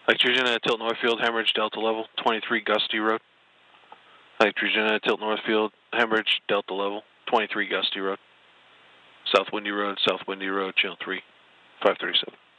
Like Virginia, tilt Northfield, hemorrhage, delta level, 23 gusty road. Like Virginia, tilt Northfield, hemorrhage, delta level, 23 gusty road. South windy road, channel 3, 537.